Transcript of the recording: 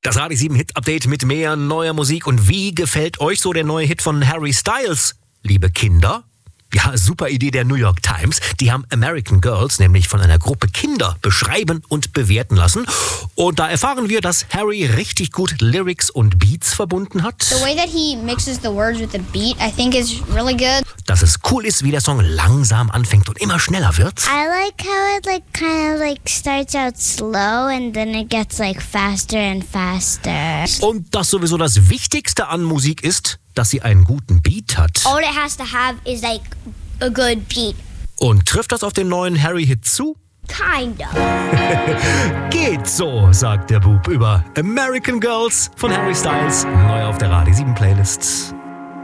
Das Radio 7 Hit Update mit mehr neuer Musik. Und wie gefällt euch so der neue Hit von Harry Styles, liebe Kinder? Ja, super Idee der New York Times. Die haben American Girls nämlich von einer Gruppe Kinder beschreiben und bewerten lassen. Und da erfahren wir, dass Harry richtig gut Lyrics und Beats verbunden hat. The way that he mixes the words with the beat, I think is really good. Dass es cool ist, wie der Song langsam anfängt und immer schneller wird. I like how it kind of starts out slow and then it gets faster and faster. Und dass sowieso das Wichtigste an Musik ist, dass sie einen guten Beat hat. All it has to have is a good beat. Und trifft das auf den neuen Harry-Hit zu? Kinda. Geht so, sagt der Bub über American Girls von Harry Styles, neu auf der Radio 7 Playlist.